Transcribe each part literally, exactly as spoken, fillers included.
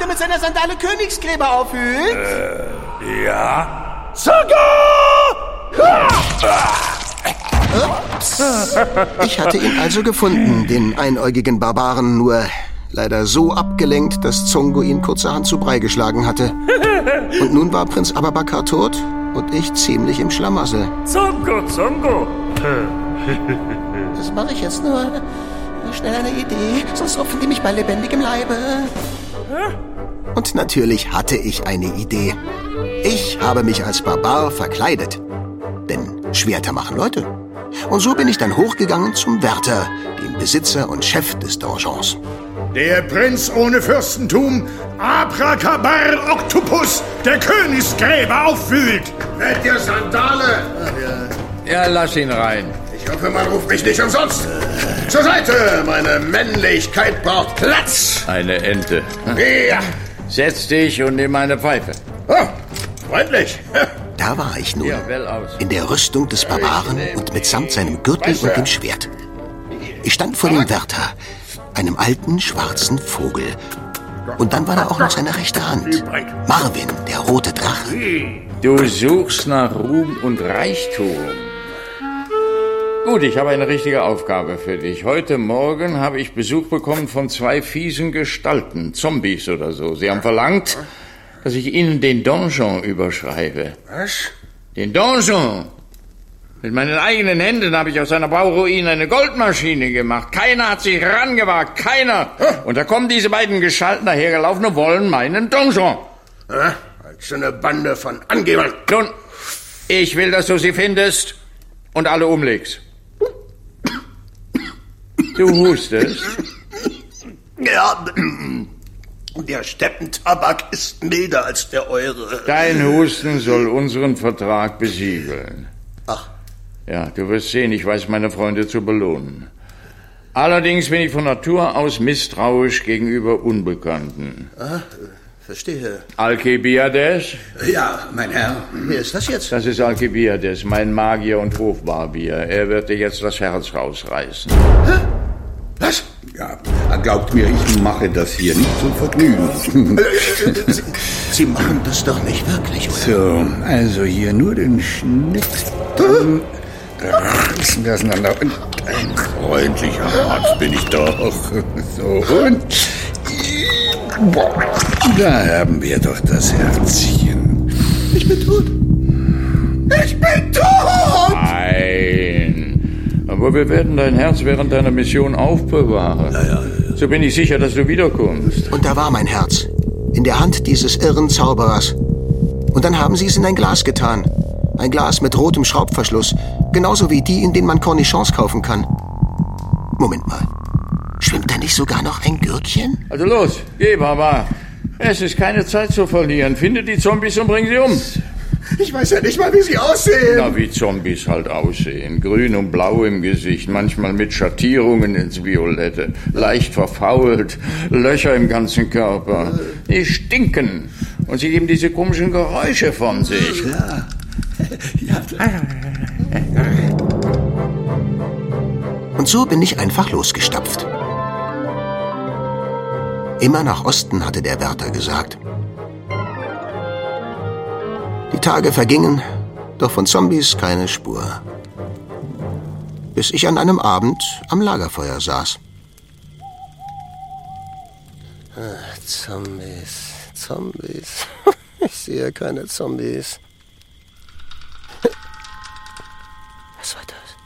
der mit seiner Sandale Königsgräber aufwühlt? Äh, ja. Sogar! Ups. Ich hatte ihn also gefunden, den einäugigen Barbaren, nur leider so abgelenkt, dass Zongo ihn kurzerhand zu Brei geschlagen hatte. Und nun war Prinz Ababakar tot und ich ziemlich im Schlamassel. Zongo, Zongo. Das mache ich jetzt nur. Schnell eine Idee, sonst rupfen die mich bei lebendigem Leibe. Und natürlich hatte ich eine Idee. Ich habe mich als Barbar verkleidet. Denn Schwerter machen Leute. Und so bin ich dann hochgegangen zum Wärter, dem Besitzer und Chef des Donjons. Der Prinz ohne Fürstentum, Abrakabar Oktopus, der Königsgräber aufwühlt. Mit der Sandale. Ja, lass ihn rein. Ich hoffe, man ruft mich nicht umsonst. Zur Seite, meine Männlichkeit braucht Platz. Eine Ente. Ja. Setz dich und nimm eine Pfeife. Oh, freundlich. Da war ich nun, Ja, well aus. in der Rüstung des Barbaren und mitsamt seinem Gürtel und dem Schwert. Ich stand vor dem Wärter, einem alten, schwarzen Vogel. Und dann war da auch noch seine rechte Hand. Marvin, der rote Drache. Du suchst nach Ruhm und Reichtum. Gut, ich habe eine richtige Aufgabe für dich. Heute Morgen habe ich Besuch bekommen von zwei fiesen Gestalten, Zombies oder so. Sie haben verlangt, dass ich ihnen den Donjon überschreibe. Was? Den Donjon! Mit meinen eigenen Händen habe ich aus einer Bauruine eine Goldmaschine gemacht. Keiner hat sich rangewagt, keiner. Und da kommen diese beiden Gestalten dahergelaufen und wollen meinen Donjon. Ja, als eine Bande von Angebern. Nun, ich will, dass du sie findest und alle umlegst. Du hustest. Ja, der Steppentabak ist milder als der eure. Dein Husten soll unseren Vertrag besiegeln. Ach. Ja, du wirst sehen, ich weiß meine Freunde zu belohnen. Allerdings bin ich von Natur aus misstrauisch gegenüber Unbekannten. Ah, verstehe. Alkebiades? Ja, mein Herr. Wer ist das jetzt? Das ist Alkebiades, mein Magier und Hofbarbier. Er wird dir jetzt das Herz rausreißen. Hä? Was? Ja, glaubt mir, ich mache das hier nicht zum Vergnügen. Sie, Sie machen das doch nicht wirklich, oder? So, also hier nur den Schnitt. Dann reißen wir auseinander. Und ein freundlicher Arzt bin ich doch. So, und da haben wir doch das Herzchen. Ich bin tot. Ich bin tot! Nein. Aber wir werden dein Herz während deiner Mission aufbewahren. Ja, ja, ja. So bin ich sicher, dass du wiederkommst. Und da war mein Herz, in der Hand dieses irren Zauberers. Und dann haben sie es in ein Glas getan. Ein Glas mit rotem Schraubverschluss. Genauso wie die, in denen man Cornichons kaufen kann. Moment mal. Schwimmt da nicht sogar noch ein Gürtchen? Also los, geh, Baba. Es ist keine Zeit zu verlieren. Finde die Zombies und bring sie um. Ich weiß ja nicht mal, wie sie aussehen. Na, wie Zombies halt aussehen. Grün und blau im Gesicht, manchmal mit Schattierungen ins Violette. Leicht verfault, Löcher im ganzen Körper. Die stinken. Und sie geben diese komischen Geräusche von sich. Ja. Ja. Und so bin ich einfach losgestapft. Immer nach Osten, hatte der Wärter gesagt. Die Tage vergingen, doch von Zombies keine Spur. Bis ich an einem Abend am Lagerfeuer saß. Ach, Zombies, Zombies. Ich sehe keine Zombies. Was war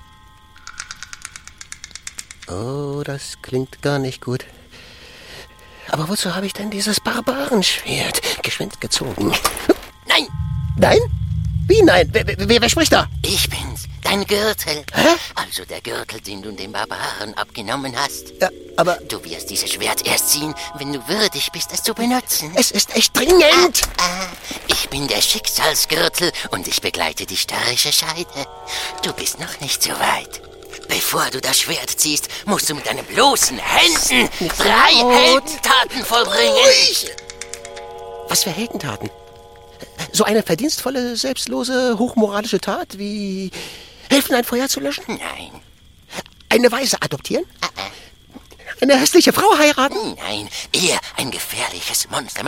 das? Oh, das klingt gar nicht gut. Aber wozu habe ich denn dieses Barbarenschwert geschwind gezogen? Nein! Nein? Wie nein? Wer, wer, wer spricht da? Ich bin's, dein Gürtel. Hä? Also der Gürtel, den du den Barbaren abgenommen hast. Ja, aber Du wirst dieses Schwert erst ziehen, wenn du würdig bist, es zu benutzen. es ist echt dringend. Ah, ich bin der Schicksalsgürtel und ich begleite die störrische Scheide. Du bist noch nicht so weit. Bevor du das Schwert ziehst, musst du mit deinen bloßen Händen drei Heldentaten vollbringen. Ruhig. Was für Heldentaten? So eine verdienstvolle, selbstlose, hochmoralische Tat wie helfen, ein Feuer zu löschen? Nein, Eine Waise adoptieren? Eine hässliche Frau heiraten? nein, eher ein gefährliches Monster